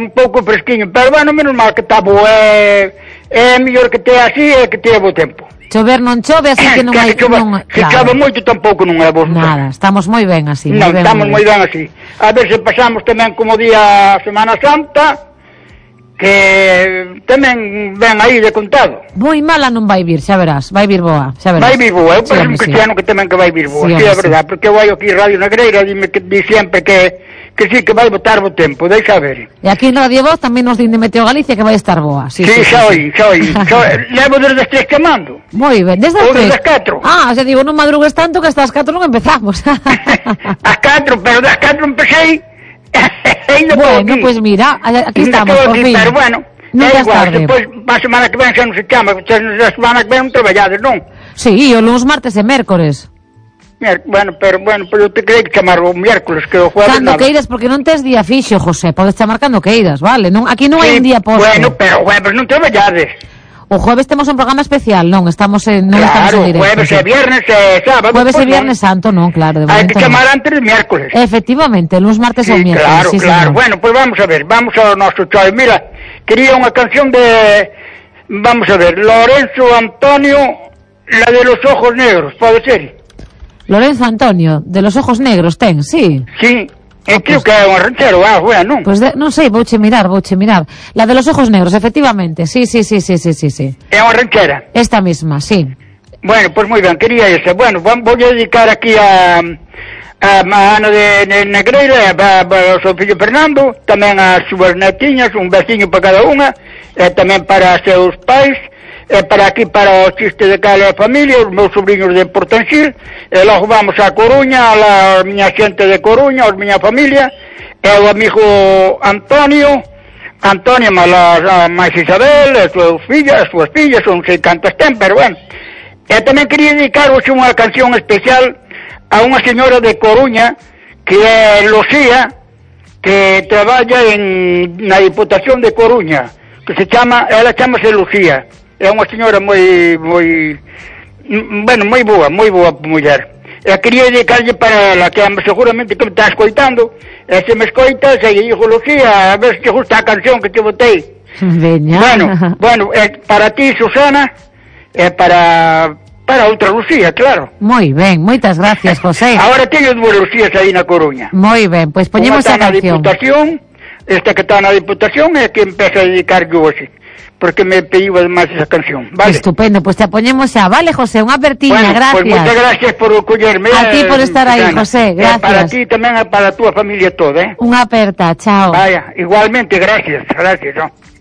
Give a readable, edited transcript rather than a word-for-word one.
un pouco fresquiño, pero bueno, menos mal que está boa, é mellor que te así e que te bo tempo. Chover non chove, así que non hai... Se chove moito tampouco non é bo. Nada, estamos moi ben así. Non, estamos moi ben así. A ver se pasamos tamén como día Semana Santa, que tamén ven aí de contado. Moi mala non vai vir, xa verás, vai vir boa, xa verás. Vai vir boa, eu parece un cristiano que tamén que vai vir boa, sí, é verdade, porque eu vai aquí Radio Negreira, dime que di sempre que sí, que vai botar bo tempo, deixa ver. E aquí en Radio Voz tamén nos din de Meteo Galicia que vai estar boa. Sí, xa oi. Levo desde as 3 chamando. Moi ben, desde as 3. Ou desde as 4. Ah, xa digo, non madrugues tanto que hasta as 4 non empezamos. As 4, pero das 4 empecé. Bueno, pues mira, aquí estamos, por fin. Pero bueno, é igual, depois, a semana que ven xa non se chama, a semana que ven non traballades, non? Sí, o lunes, martes e mércores. Bueno, pero eu te creio que chamar o miércoles, que o jueves cando queiras, porque non tes día fixo, José, podes chamar cando queiras, vale? Non, aquí non hai un día posto. Bueno, pero o jueves non traballades. O jueves temos un programa especial, non estamos en directo. Claro, jueves e viernes e sábado. Jueves e viernes santo, non, claro. Hai que chamar antes de miércoles. Efectivamente, lunes, martes ou miércoles. Claro. Bueno, pues vamos a ver, vamos ao noso choice. Mira, quería unha canción de... Vamos a ver, Lorenzo Antonio, la de los ojos negros, pode ser? Lorenzo Antonio, de los ojos negros, ten, sí. Sí, creo que é un ranchero, non? Pois non sei, vouche mirar. La de los ojos negros, efectivamente, sí. É unha ranchera? Esta mesma, sí. Bueno, pues moi ben, quería esa. Bueno, vou dedicar aquí a Ana de Negreira, ao seu fillo Fernando, tamén as súas netiñas, un veciño para cada unha, e tamén para os seus pais, para aquí, para o chiste de cada familia, os meus sobrinhos de Portanxil, e logo vamos a Coruña, a miña xente de Coruña, a miña familia, e o amigo Antonio, máis Isabel, as súas fillas, non sei cantas ten, pero bueno. E tamén quería dedicar hoxe unha canción especial a unha señora de Coruña, que é Lucía, que traballa na Diputación de Coruña, que ela chamase Lucía. É unha señora moi boa muller. E quería dedicarlle para ela, que seguramente que me está escoitando, e se me escoita, se lle digo, Lucía, a ver se te gusta a canción que te botei. Veña. Bueno, para ti, Susana, e para outra Lucía, claro. Moi ben, moitas gracias, José. Agora teño dúas Lucías aí na Coruña. Moi ben, pois poñemos a canción. Esta que está na Diputación é que empeza a dedicar yo hoxe, porque me pediu además esa canción, vale? Estupendo, pues te apoñemos xa, vale, José, unha apertiña, gracias. Pues moitas gracias por collerme. A ti por estar aí, José, gracias. Para ti tamén e para a túa familia toda, Unha aperta, chao. Vaya, igualmente, gracias, no.